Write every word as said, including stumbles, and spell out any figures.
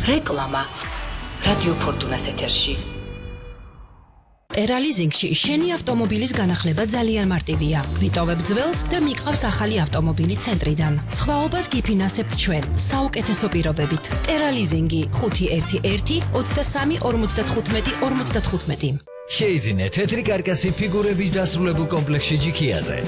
რეკლამა რადიო ფორტუნას ეთერში. ტერალიზინგში შენი ავტომობილის განახლება ძალიან მარტივია. გვიტოვებ ძველს და მიყავს ახალი ავტომობილი ცენტრიდან. სხვაობას გიფინანსებთ ჩვენ საუკეთესო პირობებით. ტერალიზინგი ხუთი ერთი ერთი ოცდასამი ორმოცდათხუთმეტი ორმოცდათხუთმეტი. შეიძინე თეთრი კარკასი ფიგურების დასრულებულ კომპლექსში ჯიქიაზე.